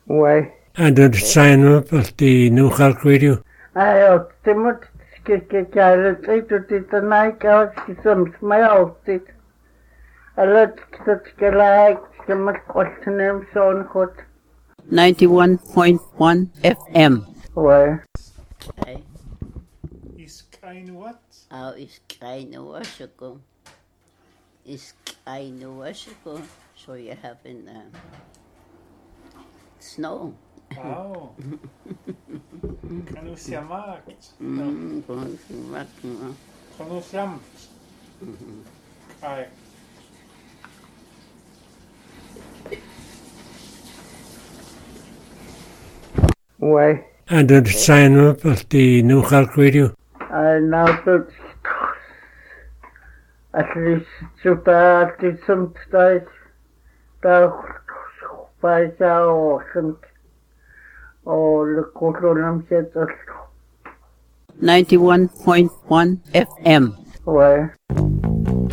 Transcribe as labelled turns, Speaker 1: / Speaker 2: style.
Speaker 1: Ouais.
Speaker 2: And the sign up of the New York Radio.
Speaker 1: Ayo, timot kikikalit ito titanay ka kisam smayautit. Alat kitskalaik kimakwaltanim son kot.
Speaker 3: 91.1 FM.
Speaker 1: Ouais.
Speaker 3: Hey.
Speaker 4: Is kind what?
Speaker 3: Oh, is kleine wasiko. Is kleine wasiko. So you're having snow.
Speaker 4: Oh. Kan du se makt? Kan du flamt? Nej.
Speaker 1: Ouais.
Speaker 2: And the sign up of the New York Radio.
Speaker 1: I now that at least super some stage da by or the control
Speaker 3: 91.1 FM.
Speaker 1: Ouais.